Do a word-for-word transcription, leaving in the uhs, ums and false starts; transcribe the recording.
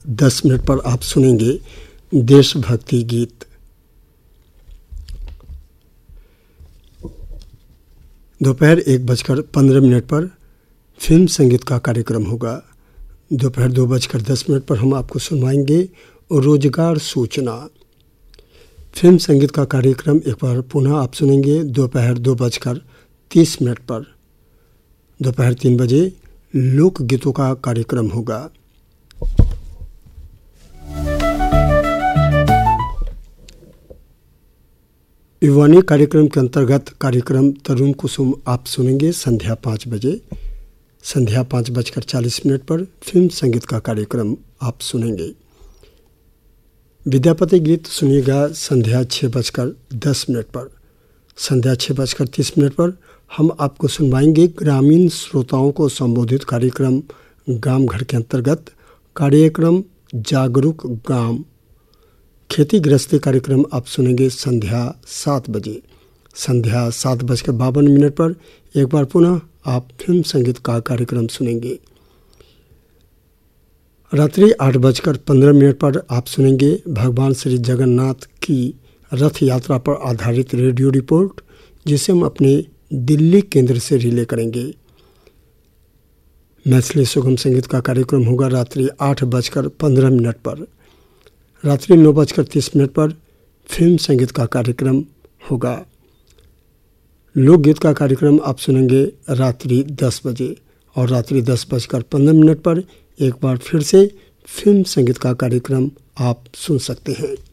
दस मिनट पर आप सुनेंगे देशभक्ति गीत। दोपहर एक बजकर पंद्रह मिनट पर फिल्म संगीत का कार्यक्रम होगा। दोपहर दो बजकर दस मिनट पर हम आपको सुनवाएंगे रोजगार सूचना। फिल्म संगीत का कार्यक्रम एक बार पुनः आप सुनेंगे दोपहर दो बजकर तीस मिनट पर। दोपहर तीन बजे लोकगीतों का कार्यक्रम होगा। युवानी कार्यक्रम के अंतर्गत कार्यक्रम तरुण कुसुम आप सुनेंगे संध्या पाँच बजे। संध्या पाँच बजकर चालीस मिनट पर फिल्म संगीत का कार्यक्रम आप सुनेंगे। विद्यापति गीत सुनिएगा संध्या छः बजकर दस मिनट पर। संध्या छः बजकर तीस मिनट पर हम आपको सुनवाएंगे ग्रामीण श्रोताओं को संबोधित कार्यक्रम गांव घर के अंतर्गत कार्यक्रम जागरूक गांव। खेती गृहस्थी कार्यक्रम आप सुनेंगे संध्या सात बजे। संध्या सात बजकर बावन मिनट पर एक बार पुनः आप फिल्म संगीत का कार्यक्रम सुनेंगे। रात्रि आठ बजकर पंद्रह मिनट पर आप सुनेंगे भगवान श्री जगन्नाथ की रथ यात्रा पर आधारित रेडियो रिपोर्ट, जिसे हम अपने दिल्ली केंद्र से रिले करेंगे। मैथिली सुगम संगीत का कार्यक्रम होगा रात्रि आठ बजकर पंद्रह मिनट पर। रात्रि नौ बजकर तीस मिनट पर फिल्म संगीत का कार्यक्रम होगा। लोकगीत का कार्यक्रम आप सुनेंगे रात्रि दस बजे और रात्रि दस बजकर पंद्रह मिनट पर एक बार फिर से फिल्म संगीत का कार्यक्रम आप सुन सकते हैं।